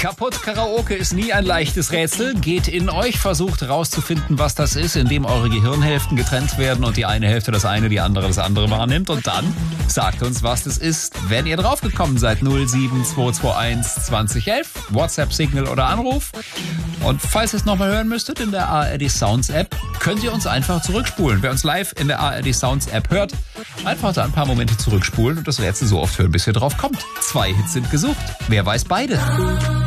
Kaputt Karaoke ist nie ein leichtes Rätsel. Geht in euch, versucht herauszufinden, was das ist, indem eure Gehirnhälften getrennt werden und die eine Hälfte das eine, die andere das andere wahrnimmt. Und dann sagt uns, was das ist, wenn ihr draufgekommen seid. 07221 2011, WhatsApp-Signal oder Anruf. Und falls ihr es nochmal hören müsstet in der ARD Sounds App, könnt ihr uns einfach zurückspulen. Wer uns live in der ARD Sounds App hört, einfach da ein paar Momente zurückspulen und das Rätsel so oft hören, bis ihr drauf kommt. 2 Hits sind gesucht. Wer weiß beide?